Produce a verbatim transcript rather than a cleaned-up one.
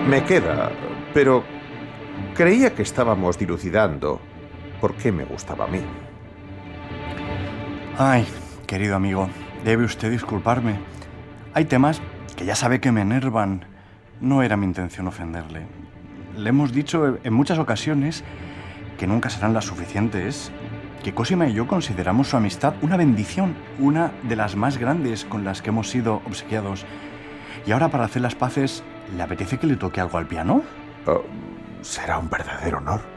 Me queda, pero creía que estábamos dilucidando por qué me gustaba a mí. Ay, querido amigo, debe usted disculparme. Hay temas que ya sabe que me enervan. No era mi intención ofenderle. Le hemos dicho en muchas ocasiones que nunca serán las suficientes, que Cosima y yo consideramos su amistad una bendición, una de las más grandes con las que hemos sido obsequiados. Y ahora, para hacer las paces, ¿le apetece que le toque algo al piano? Oh, será un verdadero honor.